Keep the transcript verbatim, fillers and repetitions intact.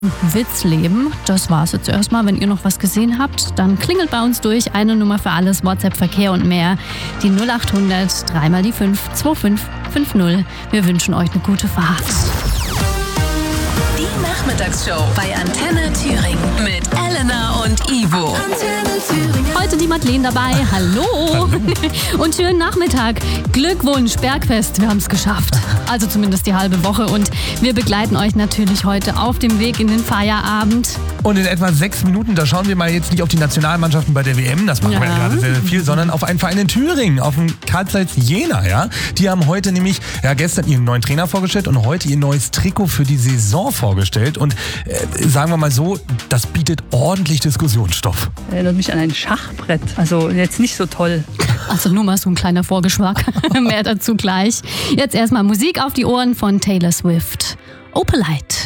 Witzleben. Das war's jetzt erstmal. Wenn ihr noch was gesehen habt, dann klingelt bei uns durch. Eine Nummer für alles, WhatsApp, Verkehr und mehr. Die null acht hundert, dreimal die fünf, zwei fünf fünf null. Wir wünschen euch eine gute Fahrt. Die Nachmittagsshow bei Antenne Thüringen mit Elena und Ivo. Heute die Madeleine dabei. Hallo. Hallo. Und schönen Nachmittag. Glückwunsch, Bergfest. Wir haben es geschafft. Also zumindest die halbe Woche. Und wir begleiten euch natürlich heute auf dem Weg in den Feierabend. Und in etwa sechs Minuten, da schauen wir mal jetzt nicht auf die Nationalmannschaften bei der W M, das machen Ja. wir ja gerade sehr, sehr viel, sondern auf einen Verein in Thüringen, auf den Karl Zeiss Jena. Ja? Die haben heute nämlich, ja gestern ihren neuen Trainer vorgestellt und heute ihr neues Trikot für die Saison vorgestellt. Und äh, sagen wir mal so, das bietet ordentlich Diskussionsstoff. Erinnert mich an ein Schachbrett. Also jetzt nicht so toll. Also nur mal so ein kleiner Vorgeschmack. Mehr dazu gleich. Jetzt erstmal Musik auf die Ohren von Taylor Swift. Opalite.